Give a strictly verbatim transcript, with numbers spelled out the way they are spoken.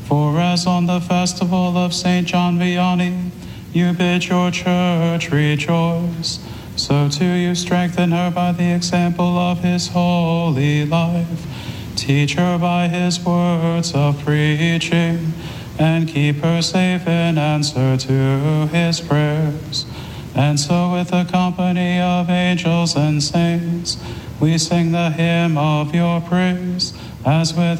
For as on the festival of Saint John Vianney, you bid your church rejoice, so too you strengthen her by the example of his holy life. Teach her by his words of preaching, and keep her safe in answer to his prayers. And so with the company of angels and saints, we sing the hymn of your praise, as with